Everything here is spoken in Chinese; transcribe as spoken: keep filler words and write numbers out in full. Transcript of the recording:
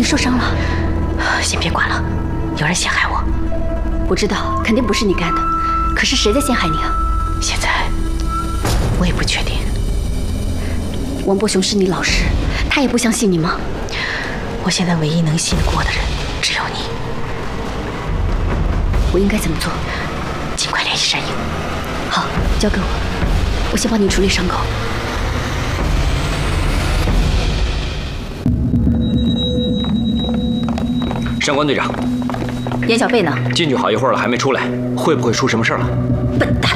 受伤了？ 先别管了，有人陷害我。 我知道，肯定不是你干的。可是谁在陷害你啊？ 现在我也不确定。 王伯雄是你老师，他也不相信你吗？ 我现在唯一能信得过的人只有你。 我应该怎么做？ 尽快联系山鹰。 好，交给我，我先帮你处理伤口。 上官队长， 严小贝呢？ 进去好一会儿了，还没出来，会不会出什么事了？ 笨蛋，